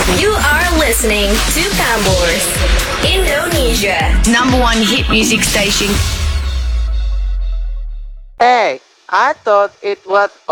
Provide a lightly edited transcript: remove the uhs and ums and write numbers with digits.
You are listening to Prambors, Indonesia #1 hit music station. Hey, I thought it was